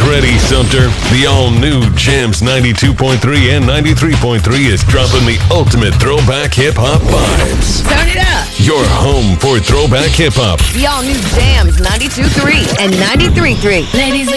ready, Sumter. The all-new Jams 92.3 and 93.3 is dropping the ultimate throwback hip-hop vibes. Turn it up. Your home for throwback hip-hop. The all-new Jams 92.3 and 93.3. Ladies